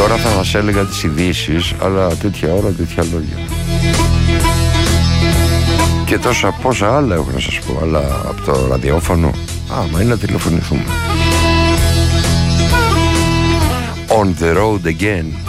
Τώρα θα σας έλεγα τις ειδήσεις, αλλά τέτοια ώρα, τέτοια λόγια. Και τόσα πόσα άλλα έχω να σας πω, αλλά από το ραδιόφωνο, άμα είναι να τηλεφωνηθούμε. On the road again.